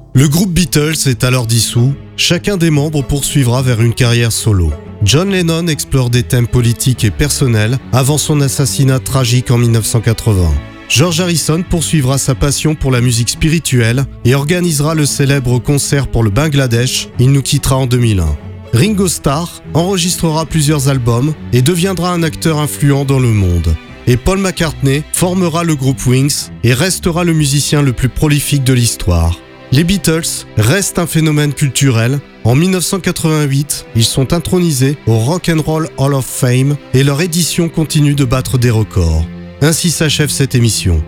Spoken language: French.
Le groupe Beatles est alors dissous, chacun des membres poursuivra vers une carrière solo. John Lennon explore des thèmes politiques et personnels avant son assassinat tragique en 1980. George Harrison poursuivra sa passion pour la musique spirituelle et organisera le célèbre concert pour le Bangladesh. Il nous quittera en 2001. Ringo Starr enregistrera plusieurs albums et deviendra un acteur influent dans le monde. Et Paul McCartney formera le groupe Wings et restera le musicien le plus prolifique de l'histoire. Les Beatles restent un phénomène culturel. En 1988, ils sont intronisés au Rock and Roll Hall of Fame et leur édition continue de battre des records. Ainsi s'achève cette émission.